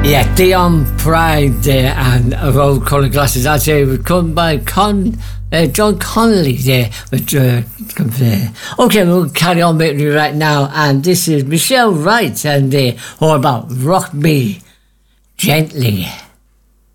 Yeah, Dion Pride and Road Coloured Glasses. As it was come by John Connolly there. Okay, we'll carry on with you right now. And this is Michelle Wright and all about Rock Me Gently.